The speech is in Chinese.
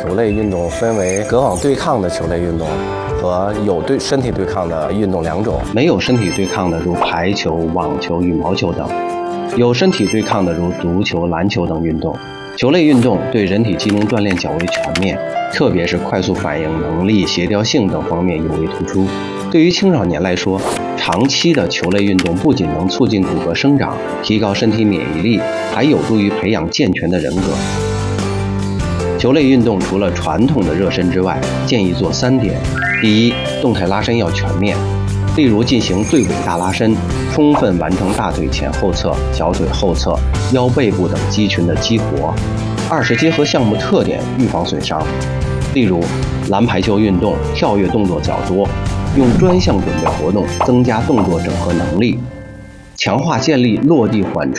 球类运动分为隔网对抗的球类运动和有身体对抗的运动两种。 没有身体对抗的如排球、网球、羽毛球等；有身体对抗的如足球、篮球等运动。球类运动对人体机能锻炼较为全面，特别是快速反应能力、协调性等方面尤为突出。对于青少年来说，长期的球类运动不仅能促进骨骼生长，提高身体免疫力，还有助于培养健全的人格。球类运动除了传统的热身之外，建议做3点：第一，动态拉伸要全面，例如进行对尾大拉伸，充分完成大腿前后侧、小腿后侧、腰背部等肌群的激活；二是结合项目特点，预防损伤，例如篮排球运动跳跃动作较多，用专项准备活动增加动作整合能力，强化建立落地缓冲